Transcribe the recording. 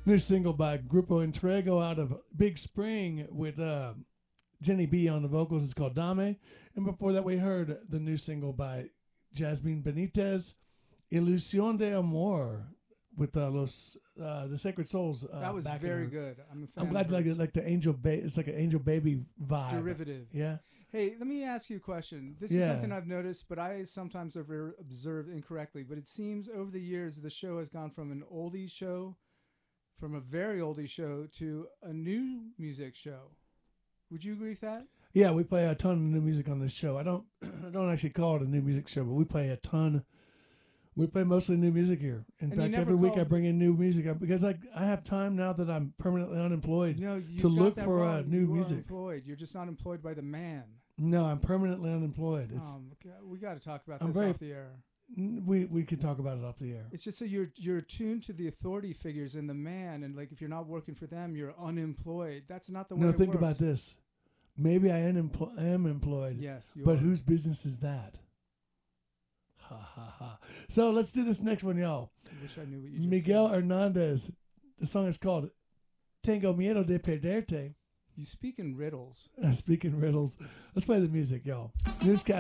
New single by Grupo Entrego out of Big Spring with Jenny B on the vocals. It's called Dame. And before that, we heard the new single by Jasmine Benitez, Ilusión de Amor, with the Sacred Souls. That was very good. I'm glad you like the Angel It's like an Angel Baby vibe. Derivative. Yeah. Hey, let me ask you a question. This is something I've noticed, but I sometimes observe incorrectly. But it seems over the years the show has gone from an oldies show, from a very oldie show, to a new music show. Would you agree with that? Yeah, we play a ton of new music on this show. I don't actually call it a new music show, but we play a ton. We play mostly new music here. In fact, every week I bring in new music because I have time now that I'm permanently unemployed to look for new music. Employed. You're just not employed by the man. No, I'm permanently unemployed. We got to talk about this off the air. We can talk about it off the air. It's just so you're attuned to the authority figures and the man, and like if you're not working for them, you're unemployed. That's not the way it works. No, think about this. Maybe I am employed. Yes, but whose business is that? Ha ha ha. So let's do this next one, y'all. I wish I knew what you just Miguel said. Hernandez. The song is called Tengo Miedo de Perderte. You speak in riddles. I speak in riddles. Let's play the music, y'all. Newscast.